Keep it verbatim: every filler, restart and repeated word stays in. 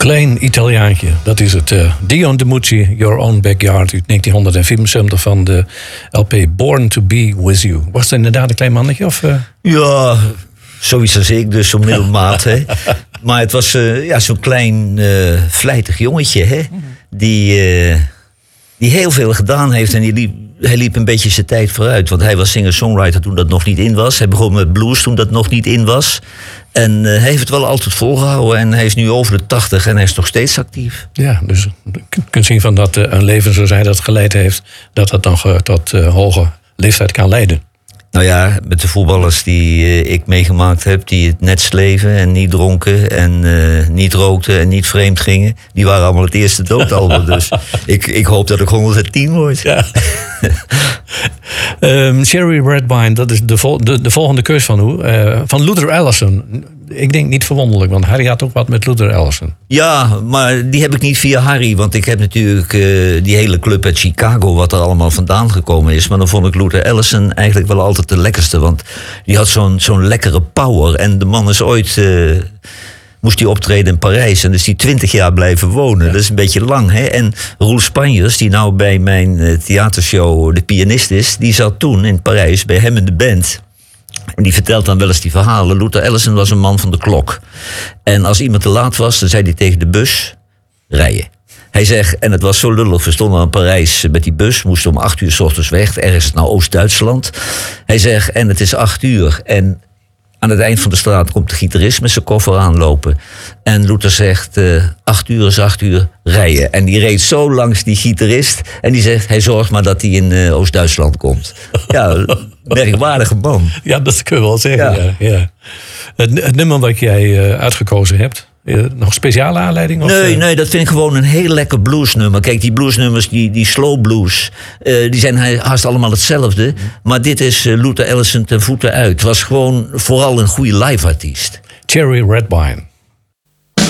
Klein Italiaantje, dat is het. Uh, Dion DiMucci, Your Own Backyard uit negentien vierenzeventig van de L P Born to Be With You. Was het inderdaad een klein mannetje? Of, uh... Ja, zoiets als ik, dus zo middelmaat. Hè. Maar het was uh, ja, zo'n klein, uh, vlijtig jongetje, hè, die, uh, die heel veel gedaan heeft en die liep. Hij liep een beetje zijn tijd vooruit. Want hij was singer-songwriter toen dat nog niet in was. Hij begon met blues toen dat nog niet in was. En uh, hij heeft het wel altijd volgehouden. En hij is nu over de tachtig en hij is nog steeds actief. Ja, dus je kunt zien van dat uh, een leven zoals hij dat geleid heeft... dat dat nog uh, tot uh, hoge leeftijd kan leiden. Nou ja, met de voetballers die uh, ik meegemaakt heb... die het net sleven en niet dronken en uh, niet rookten en niet vreemd gingen... die waren allemaal het eerste dood al. Dus ik, ik hoop dat ik honderdtien word. Ja. um, Cherry Red Wine, dat is de, vol, de, de volgende keus van hoe? Uh, van Luther Allison. Ik denk niet verwonderlijk, want Harry had ook wat met Luther Allison. Ja, maar die heb ik niet via Harry. Want ik heb natuurlijk uh, die hele club uit Chicago... wat er allemaal vandaan gekomen is. Maar dan vond ik Luther Allison eigenlijk wel altijd de lekkerste. Want die had zo'n, zo'n lekkere power. En de man is ooit... Uh, moest hij optreden in Parijs. En dus die twintig jaar blijven wonen. Ja. Dat is een beetje lang, hè. En Roel Spanjers, die nou bij mijn uh, theatershow de pianist is... die zat toen in Parijs bij hem in de band... En die vertelt dan wel eens die verhalen. Luther Allison was een man van de klok. En als iemand te laat was, dan zei hij tegen de bus... rijden. Hij zegt, en het was zo lullig, we stonden in Parijs met die bus... moesten om acht uur 's ochtends weg, ergens naar Oost-Duitsland. Hij zegt, en het is acht uur. En aan het eind van de straat komt de gitarist met zijn koffer aanlopen. En Luther zegt, uh, acht uur is acht uur, rijden. En die reed zo langs die gitarist. En die zegt, hij zorgt maar dat hij in uh, Oost-Duitsland komt. Ja, merkwaardige man. Ja, dat kun je wel zeggen, ja. ja, ja. Het, het nummer wat jij uh, uitgekozen hebt... Uh, nog een speciale aanleiding? Of, nee, uh... nee, dat vind ik gewoon een heel lekker bluesnummer. Kijk, die bluesnummers, die, die slow blues... Uh, die zijn haast allemaal hetzelfde. Mm. Maar dit is uh, Luther Allison ten voeten uit. Het was gewoon vooral een goede live artiest. Cherry Red Wine.